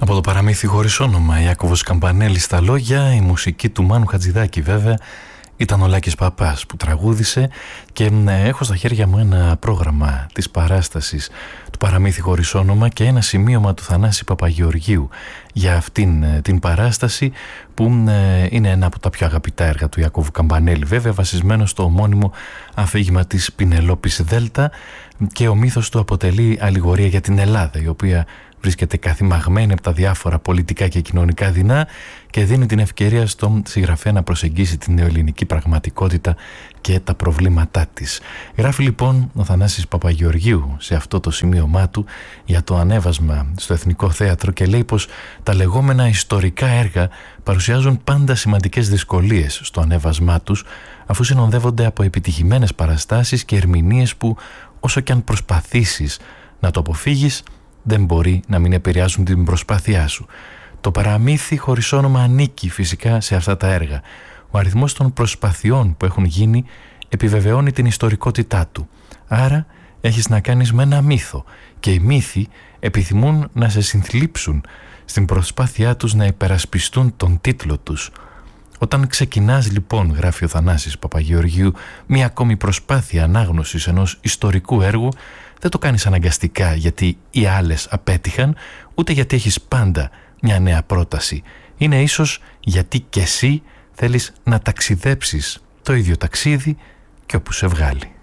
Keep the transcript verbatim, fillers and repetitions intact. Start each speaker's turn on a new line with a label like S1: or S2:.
S1: Από το παραμύθι χωρίς όνομα, Ιάκωβος Καμπανέλης στα λόγια, η μουσική του Μάνου Χατζηδάκη βέβαια. Ήταν ο Λάκης Παπάς που τραγούδισε και έχω στα χέρια μου ένα πρόγραμμα της παράστασης του παραμύθι χωρίς όνομα και ένα σημείωμα του Θανάση Παπαγεωργίου για αυτήν την παράσταση που είναι ένα από τα πιο αγαπητά έργα του Ιάκωβου Καμπανέλη, βέβαια βασισμένο στο ομώνυμο αφήγημα της Πινελόπης Δέλτα, και ο μύθος του αποτελεί αλληγορία για την Ελλάδα, η οποία βρίσκεται καθημαγμένη από τα διάφορα πολιτικά και κοινωνικά δεινά και δίνει την ευκαιρία στον συγγραφέα να προσεγγίσει την νεοελληνική πραγματικότητα και τα προβλήματά της. Γράφει λοιπόν ο Θανάσης Παπαγεωργίου σε αυτό το σημείωμά του για το ανέβασμα στο Εθνικό Θέατρο και λέει πως τα λεγόμενα ιστορικά έργα παρουσιάζουν πάντα σημαντικές δυσκολίες στο ανέβασμά τους, αφού συνοδεύονται από επιτυχημένες παραστάσεις και ερμηνείες που, όσο και αν προσπαθήσεις να το αποφύγεις, δεν μπορεί να μην επηρεάσουν την προσπάθειά σου. Το παραμύθι χωρίς όνομα ανήκει φυσικά σε αυτά τα έργα. Ο αριθμός των προσπαθειών που έχουν γίνει επιβεβαιώνει την ιστορικότητά του. Άρα έχεις να κάνεις με ένα μύθο και οι μύθοι επιθυμούν να σε συνθλίψουν στην προσπάθειά τους να υπερασπιστούν τον τίτλο τους. Όταν ξεκινάς λοιπόν, γράφει ο Θανάσης Παπαγεωργίου, μία ακόμη προσπάθεια ανάγνωσης ενός ιστορικού έργου, δεν το κάνεις αναγκαστικά γιατί οι άλλες απέτυχαν, ούτε γιατί έχεις πάντα μια νέα πρόταση. Είναι ίσως γιατί κι εσύ θέλεις να ταξιδέψεις το ίδιο ταξίδι και όπου σε βγάλει.